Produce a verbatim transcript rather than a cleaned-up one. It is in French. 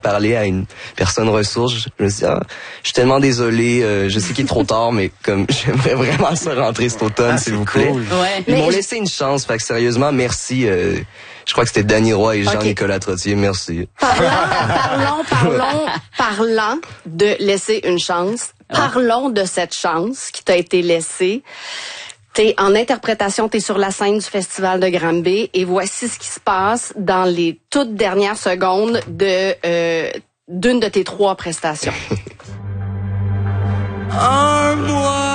parler à une personne ressource, je me suis dit, ah, je suis tellement désolé, euh, je sais qu'il est trop tard, mais comme j'aimerais vraiment ça rentrer cet automne, ah, s'il vous plaît. Cool. Ouais. Ils m'ont laissé une chance, fait que sérieusement, merci. Euh, je crois que c'était Danny Roy et Jean-Nicolas okay. Trottier, merci. Parlons, parlons, parlons, parlant de laisser une chance, parlons de cette chance qui t'a été laissée. T'es en interprétation, t'es sur la scène du Festival de Granby et voici ce qui se passe dans les toutes dernières secondes de euh, d'une de tes trois prestations. Arme-moi.